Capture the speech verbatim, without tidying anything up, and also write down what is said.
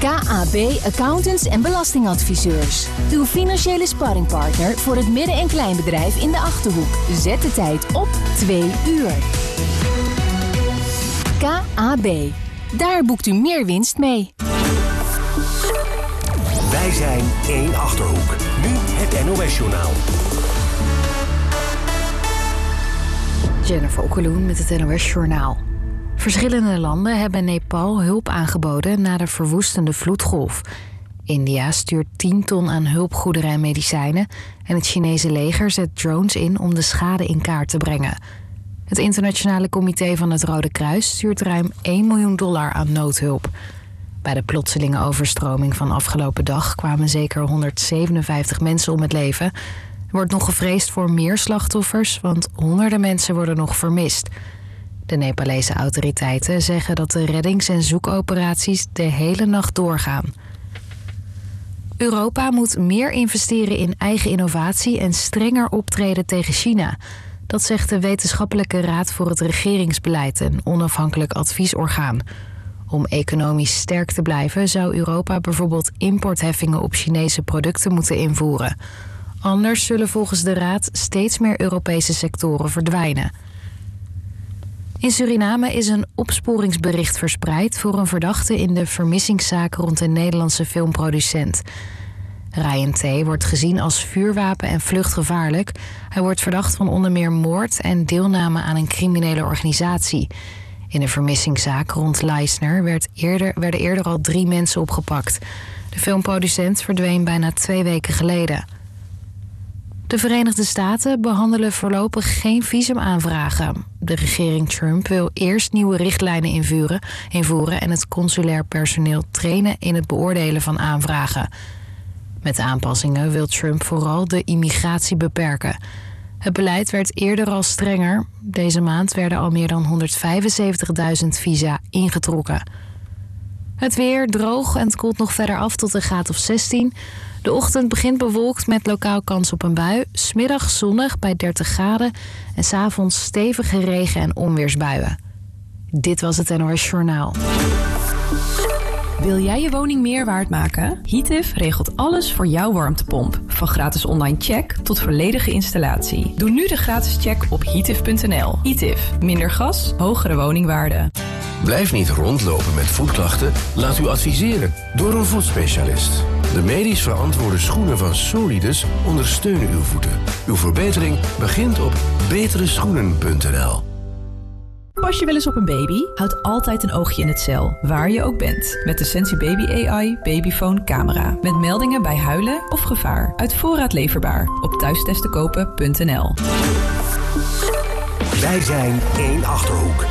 K A B Accountants en Belastingadviseurs. Uw financiële sparringpartner voor het midden- en kleinbedrijf in de Achterhoek. Zet de tijd op twee uur. K A B. Daar boekt u meer winst mee. Wij zijn één Achterhoek. Nu het N O S-journaal. Jennifer Okkeloen met het N O S-journaal. Verschillende landen hebben Nepal hulp aangeboden na de verwoestende vloedgolf. India stuurt tien ton aan hulpgoederen en medicijnen en het Chinese leger zet drones in om de schade in kaart te brengen. Het Internationale Comité van het Rode Kruis stuurt ruim één miljoen dollar aan noodhulp. Bij de plotselinge overstroming van afgelopen dag kwamen zeker honderdzevenenvijftig mensen om het leven. Er wordt nog gevreesd voor meer slachtoffers, want honderden mensen worden nog vermist. De Nepalese autoriteiten zeggen dat de reddings- en zoekoperaties de hele nacht doorgaan. Europa moet meer investeren in eigen innovatie en strenger optreden tegen China. Dat zegt de Wetenschappelijke Raad voor het Regeringsbeleid, een onafhankelijk adviesorgaan. Om economisch sterk te blijven zou Europa bijvoorbeeld importheffingen op Chinese producten moeten invoeren. Anders zullen volgens de Raad steeds meer Europese sectoren verdwijnen. In Suriname is een opsporingsbericht verspreid voor een verdachte in de vermissingszaak rond een Nederlandse filmproducent. Ryan T. wordt gezien als vuurwapen en vluchtgevaarlijk. Hij wordt verdacht van onder meer moord en deelname aan een criminele organisatie. In de vermissingszaak rond Leisner werd eerder, werden eerder al drie mensen opgepakt. De filmproducent verdween bijna twee weken geleden. De Verenigde Staten behandelen voorlopig geen visumaanvragen. De regering Trump wil eerst nieuwe richtlijnen invoeren, invoeren en het consulair personeel trainen in het beoordelen van aanvragen. Met de aanpassingen wil Trump vooral de immigratie beperken. Het beleid werd eerder al strenger. Deze maand werden al meer dan honderdvijfenzeventigduizend visa ingetrokken. Het weer droog en het koelt nog verder af tot een graad of zestien. De ochtend begint bewolkt met lokaal kans op een bui. 's Middags zonnig bij dertig graden. En 's avonds stevige regen- en onweersbuien. Dit was het N O S Journaal. Wil jij je woning meer waard maken? Heatif regelt alles voor jouw warmtepomp. Van gratis online check tot volledige installatie. Doe nu de gratis check op heatif punt n l. Heatif. Minder gas, hogere woningwaarde. Blijf niet rondlopen met voetklachten. Laat u adviseren door een voetspecialist. De medisch verantwoorde schoenen van Solidus ondersteunen uw voeten. Uw verbetering begint op betere schoenen punt n l. Pas je wel eens op een baby? Houd altijd een oogje in het cel, waar je ook bent. Met de Sensi Baby A I Babyphone camera. Met meldingen bij huilen of gevaar. Uit voorraad leverbaar. Op thuistestenkopen punt n l. Wij zijn één Achterhoek.